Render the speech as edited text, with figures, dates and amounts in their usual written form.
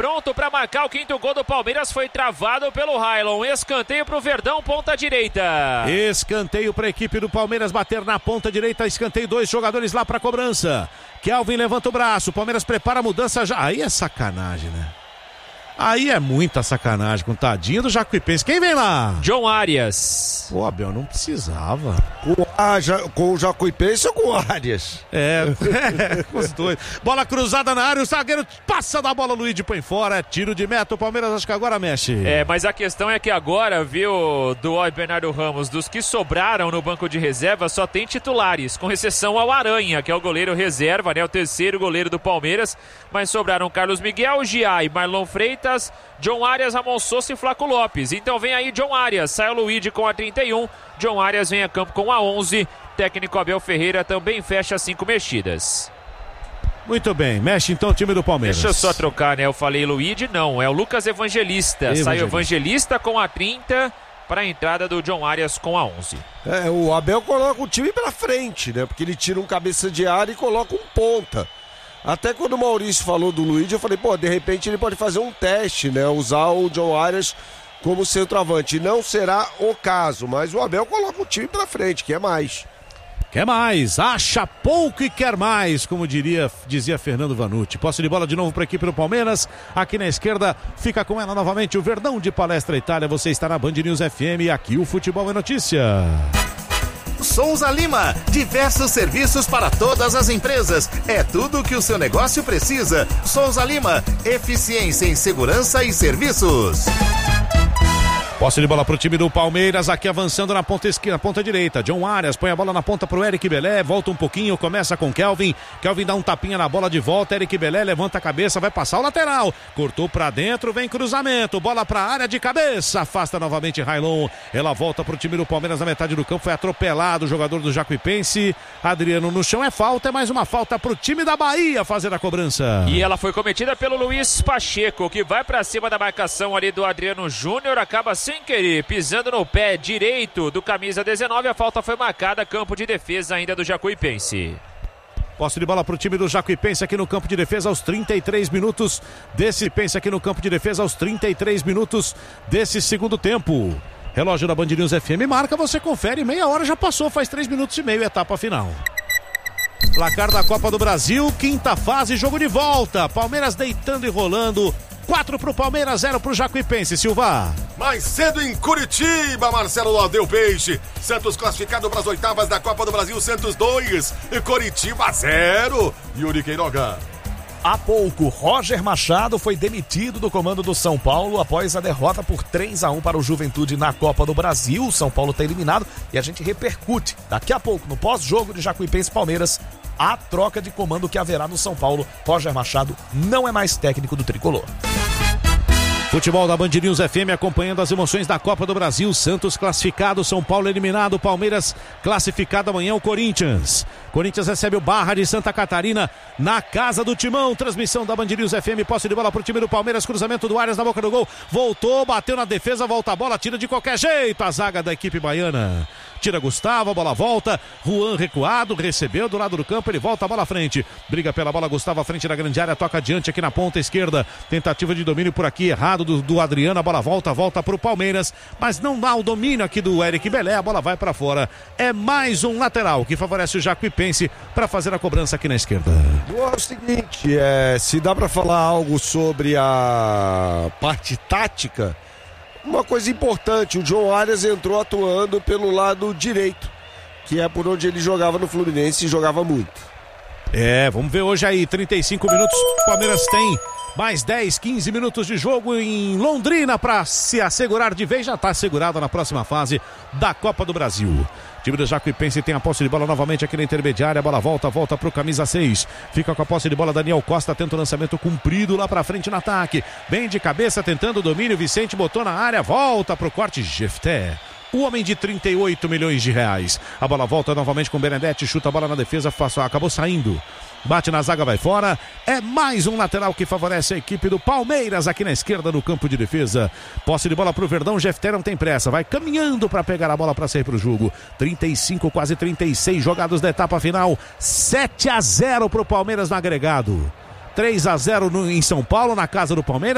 pronto para marcar o quinto gol do Palmeiras, foi travado pelo Railon. Escanteio para o Verdão, ponta direita. Escanteio para a equipe do Palmeiras bater na ponta direita. Escanteio, 2 jogadores lá para a cobrança. Kelvin levanta o braço, Palmeiras prepara a mudança já. Aí é sacanagem, né? Aí é muita sacanagem com o tadinho do Jacuipense. Quem vem lá? John Arias. Pô, Abel, não precisava. Com o Jacuipense ou com o Arias? Com os dois. Bola cruzada na área, o zagueiro passa da bola, o Luigi põe fora. Tiro de meta, o Palmeiras acho que agora mexe. Mas a questão é que agora, viu, Duó e Bernardo Ramos, dos que sobraram no banco de reserva, só tem titulares, com exceção ao Aranha, que é o goleiro reserva, né? O terceiro goleiro do Palmeiras. Mas sobraram Carlos Miguel, Giai, Marlon Freitas, John Arias, Ramon Sousa e Flaco Lopes. Então vem aí John Arias, sai o Luigi com a 31, John Arias vem a campo com a 11, técnico Abel Ferreira também fecha 5 mexidas. Muito bem, mexe então o time do Palmeiras. Deixa eu só trocar, né? Eu falei Luigi, não, é o Lucas Evangelista. Sai o Evangelista com a 30 para a entrada do John Arias com a 11. O Abel coloca o time pra frente, né? Porque ele tira um cabeça de área e coloca um ponta. Até quando o Maurício falou do Luigi, eu falei, de repente ele pode fazer um teste, né? Usar o John Arias como centroavante. Não será o caso, mas o Abel coloca o time pra frente, quer mais. Quer mais, acha pouco e quer mais, como dizia Fernando Vanucci. Posse de bola de novo para a equipe do Palmeiras. Aqui na esquerda, fica com ela novamente o Verdão de Palestra Itália. Você está na Band News FM e aqui o Futebol é Notícia. Souza Lima, diversos serviços para todas as empresas. É tudo o que o seu negócio precisa. Souza Lima, eficiência em segurança e serviços. Posse de bola pro time do Palmeiras, aqui avançando na ponta esquerda, na ponta direita. John Arias põe a bola na ponta pro Eric Belé, volta um pouquinho, começa com Kelvin. Kelvin dá um tapinha na bola de volta, Eric Belé levanta a cabeça, vai passar o lateral. Cortou pra dentro, vem cruzamento, bola pra área de cabeça, afasta novamente Railon. Ela volta pro time do Palmeiras na metade do campo, foi atropelado o jogador do Jacuipense. Adriano no chão, é falta, é mais uma falta pro time da Bahia fazer a cobrança. E ela foi cometida pelo Luiz Pacheco, que vai pra cima da marcação ali do Adriano Júnior, acaba sem querer, pisando no pé direito do camisa 19, a falta foi marcada, campo de defesa ainda do Jacuipense. Posse de bola para o time do Jacuipense aqui no campo de defesa aos 33 minutos desse segundo tempo. Relógio da Band News FM marca, você confere, meia hora já passou, faz 3 minutos e meio, etapa final. Placar da Copa do Brasil, quinta fase, jogo de volta, Palmeiras deitando e rolando. 4 pro Palmeiras, 0 pro Jacuipense, Silva. Mais cedo em Curitiba, Marcelo Ladeu Peixe. Santos classificado para as oitavas da Copa do Brasil, Santos 2 e Curitiba 0. Yuri Queiroga. Há pouco, Roger Machado foi demitido do comando do São Paulo após a derrota por 3-1 para o Juventude na Copa do Brasil. O São Paulo está eliminado e a gente repercute daqui a pouco, no pós-jogo de Jacuipense e Palmeiras, a troca de comando que haverá no São Paulo. Roger Machado não é mais técnico do Tricolor. Futebol da Band News FM acompanhando as emoções da Copa do Brasil. Santos classificado, São Paulo eliminado, Palmeiras classificado, amanhã o Corinthians. Corinthians recebe o Barra de Santa Catarina na casa do Timão. Transmissão da Band News FM, posse de bola pro time do Palmeiras, cruzamento do Arias na boca do gol. Voltou, bateu na defesa, volta a bola, tira de qualquer jeito a zaga da equipe baiana. Tira Gustavo, a bola volta, Juan recuado, recebeu do lado do campo, ele volta a bola à frente. Briga pela bola, Gustavo à frente da grande área, toca adiante aqui na ponta esquerda. Tentativa de domínio por aqui, errado do Adriano, a bola volta pro Palmeiras, mas não dá o domínio aqui do Eric Belé, a bola vai para fora. É mais um lateral que favorece o Jacuipense para fazer a cobrança aqui na esquerda. É o seguinte, se dá para falar algo sobre a parte tática, uma coisa importante, o John Arias entrou atuando pelo lado direito, que é por onde ele jogava no Fluminense e jogava muito. Vamos ver hoje aí, 35 minutos, o Palmeiras tem mais 10, 15 minutos de jogo em Londrina para se assegurar de vez, já está assegurado na próxima fase da Copa do Brasil. O time do Jacuipense tem a posse de bola novamente aqui na intermediária, a bola volta pro camisa 6, fica com a posse de bola Daniel Costa, tenta o lançamento comprido lá pra frente no ataque, bem de cabeça tentando o domínio, Vicente botou na área, volta pro corte, Jefté, o homem de 38 milhões de reais, a bola volta novamente com Benedetti, chuta a bola na defesa, acabou saindo. Bate na zaga, vai fora. É mais um lateral que favorece a equipe do Palmeiras aqui na esquerda no campo de defesa. Posse de bola pro Verdão, Jefté não tem pressa, vai caminhando para pegar a bola para sair pro jogo. 35, quase 36 jogados da etapa final. 7-0 pro Palmeiras no agregado. 3-0 em São Paulo, na casa do Palmeiras.